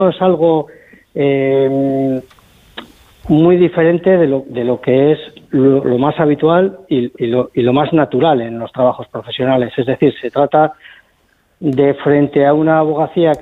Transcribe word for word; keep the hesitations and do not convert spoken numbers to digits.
es algo eh, muy diferente de lo, de lo que es lo, lo más habitual y, y, lo, y lo más natural en los trabajos profesionales. Es decir, se trata de, frente a una abogacía